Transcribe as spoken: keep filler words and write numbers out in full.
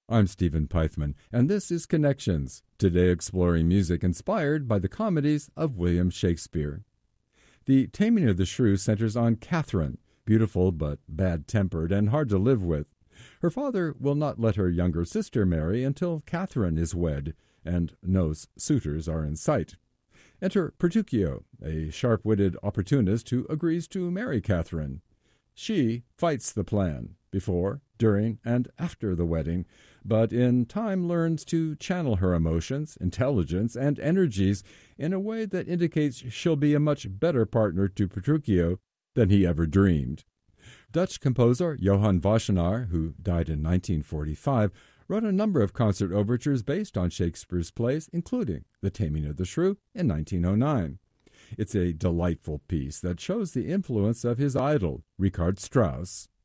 I'm Stephen Pythman, and this is Connections, today exploring music inspired by the comedies of William Shakespeare. The Taming of the Shrew centers on Catherine, beautiful but bad-tempered and hard to live with. Her father will not let her younger sister marry until Catherine is wed, and no suitors are in sight. Enter Petruchio, a sharp-witted opportunist who agrees to marry Catherine. She fights the plan, before, during, and after the wedding, but in time learns to channel her emotions, intelligence, and energies in a way that indicates she'll be a much better partner to Petruchio than he ever dreamed. Dutch composer Johann Wassenaar, who died in nineteen forty-five, wrote a number of concert overtures based on Shakespeare's plays, including The Taming of the Shrew in nineteen oh nine. It's a delightful piece that shows the influence of his idol, Richard Strauss.